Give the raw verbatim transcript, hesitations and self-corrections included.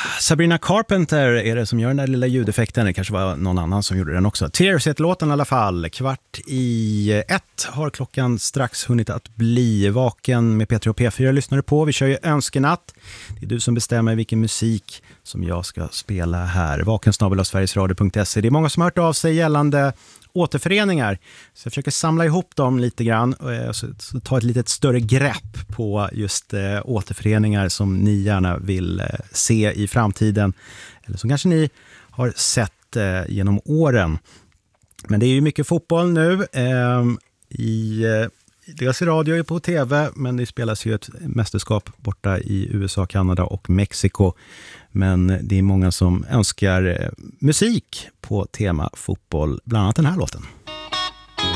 Sabrina Carpenter är det som gör den där lilla ljudeffekten. Det kanske var någon annan som gjorde den också. Tears heter låten i alla fall. Kvart i ett har klockan strax hunnit att bli. Vaken med Peter och P fyra lyssnar du på. Vi kör ju önskenatt. Det är du som bestämmer vilken musik som jag ska spela här. Vaken snabel-a sverigesradio punkt se. Det är många som har hört av sig gällande återföreningar. Så jag försöker samla ihop dem lite grann och så, så ta ett litet större grepp på just eh, återföreningar som ni gärna vill eh, se i framtiden. Eller som kanske ni har sett eh, genom åren. Men det är ju mycket fotboll nu. Eh, i, eh, dels i radio och på tv, men det spelas ju ett mästerskap borta i U S A, Kanada och Mexiko. Men det är många som önskar musik på tema fotboll, bland annat den här låten.